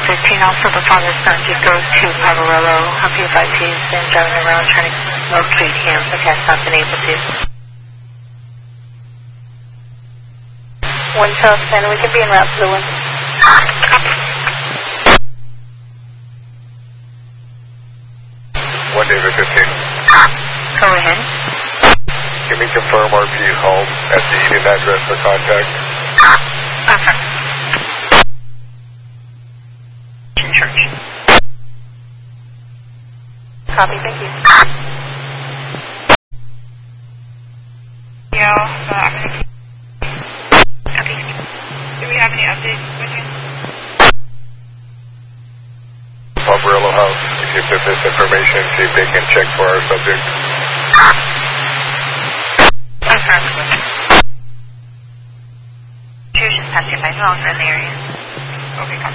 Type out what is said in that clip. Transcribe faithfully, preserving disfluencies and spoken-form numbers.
fifteen, also the father's son did go to Pavarello. I'll be advised he's been driving around trying to locate him, but has not been able to. One twelve ten, we can be en route to the one. One David fifteen. Go ahead. Can we confirm R P home at the Eden address for contact? Okay. Church. Copy, thank you. Yeah, uh, I'm going to keep... Okay. Do we have any updates with you? Pavarello House, give them this information, see if they can check for our subject. Affirmative. Cheers, just pass your five dollars in the area. Okay, copy.